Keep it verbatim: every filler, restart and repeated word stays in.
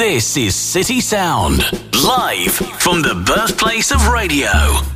This is City Sound, live from the birthplace of radio.